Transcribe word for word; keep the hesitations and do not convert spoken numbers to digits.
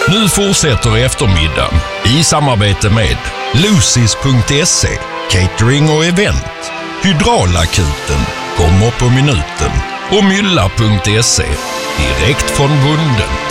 Nu fortsätter eftermiddagen i samarbete med Lucis punkt se, catering och event, Hydraulakuten, kommer på minuten och Mylla punkt se, direkt från bonden.